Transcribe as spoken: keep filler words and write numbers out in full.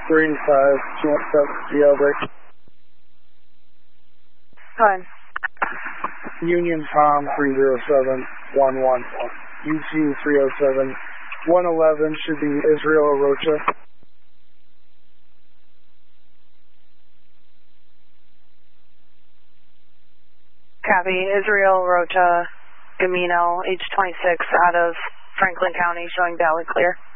three five, two one seven, jailbreak. Go ahead. Union Tom three zero seven, one one one. U T three oh seven, one eleven should be Israel Arocha. Copy. Israel Rocha, Gamino, H twenty-six out of Franklin County, showing valid clear.